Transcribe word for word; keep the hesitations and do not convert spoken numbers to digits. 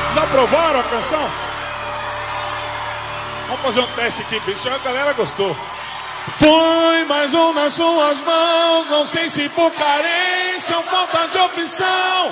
Vocês aprovaram a canção? Vamos fazer um teste aqui, isso a galera gostou. Foi mais um nas suas mãos, não sei se por carência ou falta de opção.